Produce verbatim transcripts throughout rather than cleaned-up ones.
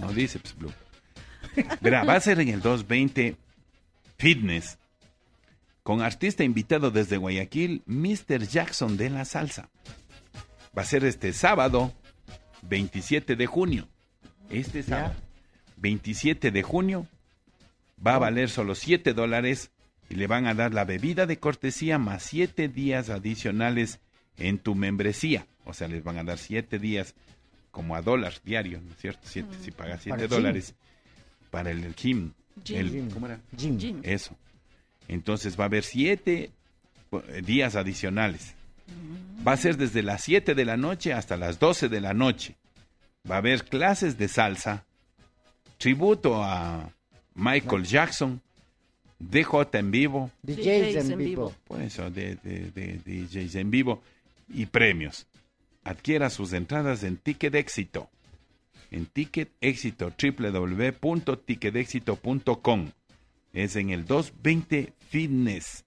No dice pues, Blue. Verá, va a ser en el doscientos veinte Fitness, con artista invitado desde Guayaquil, mister Jackson de la salsa. Va a ser este sábado, veintisiete de junio. Este sábado, veintisiete de junio, va a valer solo siete dólares y le van a dar la bebida de cortesía más siete días adicionales en tu membresía. O sea, les van a dar siete días como a dólar diario, ¿no es cierto? Siete, mm. Si pagas siete dólares para el gym. Gym. El, ¿Cómo era? Gym. Gym. Eso. Entonces va a haber siete días adicionales. Va a ser desde las siete de la noche hasta las doce de la noche. Va a haber clases de salsa, tributo a Michael Jackson, D J en vivo, D Js en vivo, pues eso, de, de, de, de D Js en vivo y premios. Adquiera sus entradas en Ticket Éxito, en Ticket Éxito, doble u doble u doble u punto ticket éxito punto com. Es en el doscientos veinte Fitness.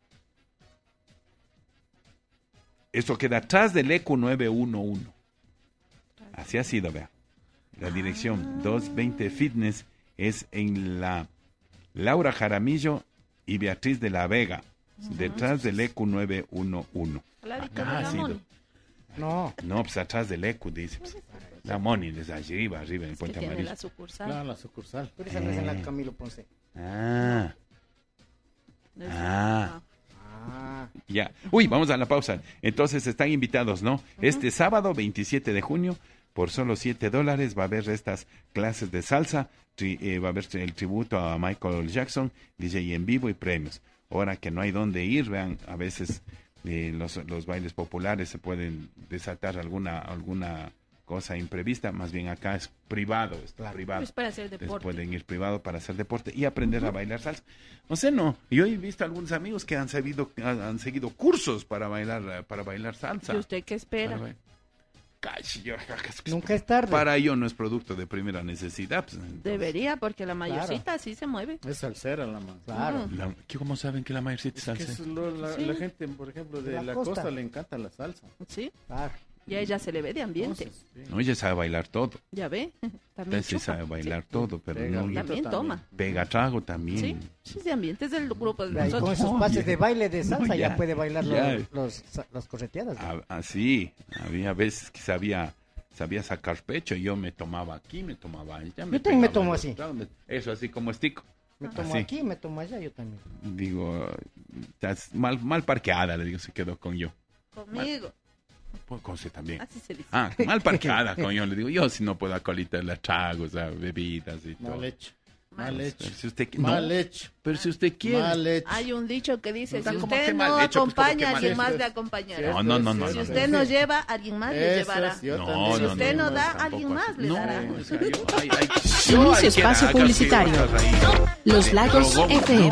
Esto queda atrás del E Q nueve uno uno. Así ha sido, vea. La dirección doscientos veinte Fitness es en la Laura Jaramillo y Beatriz de la Vega, uh-huh. detrás del E Q nueve uno uno. Acá ha sido. No. No, pues atrás del E Q, dice. Pues. La Moni, desde arriba, arriba, en el Puente Amarillo. Amarillo. La sucursal. Claro, la sucursal. Pero esa eh. no es en la Camilo Ponce. Ah. No. Ah. Ah. Ya. Uy, vamos a la pausa. Entonces están invitados, ¿no? Uh-huh. Este sábado, veintisiete de junio, por solo siete dólares va a haber estas clases de salsa, tri, eh, va a haber el tributo a Michael Jackson, D J en vivo y premios. Ahora que no hay dónde ir, vean, a veces eh, los, los bailes populares se pueden desatar alguna alguna cosa imprevista, más bien acá es privado, es claro. privado. Pues para hacer deporte. Entonces pueden ir privado para hacer deporte y aprender uh-huh. a bailar salsa. No sé, no, yo he visto algunos amigos que han seguido, han seguido cursos para bailar para bailar salsa. ¿Y usted qué espera? Cash, yo, Nunca es tarde. Para ello no es producto de primera necesidad. Pues, debería, porque la mayorcita claro. sí se mueve. Es salsera la más. Claro. La, ¿Cómo saben que la mayorcita es salsera? Es lo, la, sí. la gente, por ejemplo, de, de la, la costa. costa le encanta la salsa. Sí. Claro. Y a ella se le ve de ambiente. Entonces, sí. No, ella sabe bailar todo. Ya ve. También sí sabe bailar sí. todo, pero pega, no. También toma. Pega trago también. Sí, sí, de ambiente es del grupo de nosotros. nosotros. Con esos pases oh, de baile de salsa no, ya, ya puede bailar ya. los, los, los correteadas. ¿No? Así, había veces que sabía, sabía sacar pecho y yo me tomaba aquí, me tomaba allá. Me yo también me tomo así. Eso, así como estico. Me tomo así. Aquí, me tomo allá, yo también. Digo, estás mal, mal parqueada, le digo, se quedó con yo. Conmigo. Mal. Pues con C también. Así se dice. Ah, mal parqueada, coño. Le digo, yo si no puedo acolitar las tragos, bebidas y todo. Mal hecho. Mal hecho. Pero si usted, mal no, hecho. Pero si usted quiere. Mal hecho. Hay un dicho que dice, no, si usted no hecho, acompaña, pues, alguien más hecho. le acompañará. No, no, no, no. Si no, usted no, no lleva, alguien más le llevará. No, si no, usted no, no da, no, alguien más le no, dará. O sea, yo, hay, hay, Inicio espacio publicitario. Los Lagos F M.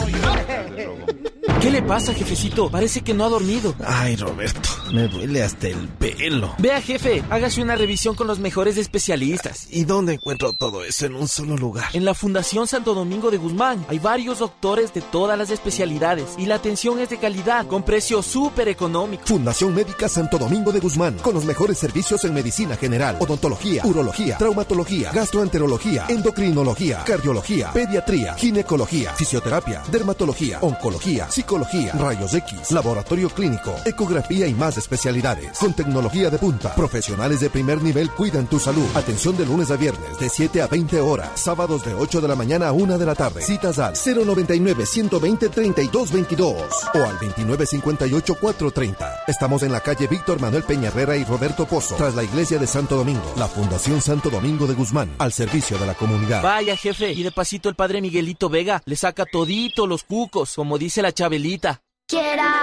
¿Qué le pasa, jefecito? Parece que no ha dormido. Ay, Roberto, me duele hasta el pelo. Vea, jefe, hágase una revisión con los mejores especialistas. ¿Y dónde encuentro todo eso en un solo lugar? En la Fundación Santo Domingo de Guzmán. Hay varios doctores de todas las especialidades y la atención es de calidad, con precio súper económico. Fundación Médica Santo Domingo de Guzmán, con los mejores servicios en medicina general, odontología, urología, traumatología, gastroenterología, endocrinología, cardiología, pediatría, ginecología, fisioterapia, dermatología, oncología, psicología, rayos X, laboratorio clínico, ecografía y más especialidades. Con tecnología de punta, profesionales de primer nivel cuidan tu salud. Atención de lunes a viernes de siete a veinte horas, sábados de ocho de la mañana a una de la tarde. Citas al cero noventa y nueve, ciento veinte, treinta y dos veintidós o al veintinueve cincuenta y ocho, cuatrocientos treinta. Estamos en la calle Víctor Manuel Peña Herrera y Roberto Pozo, tras la iglesia de Santo Domingo. La Fundación Santo Domingo de Guzmán, al servicio de la comunidad. Vaya, jefe, y de pasito el padre Miguelito Vega le saca todito los cucos, como dice la Chabelita. Quiera